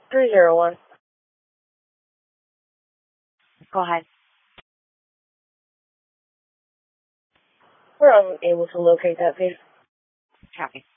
301. Go ahead. We're unable to locate that patient. Copy.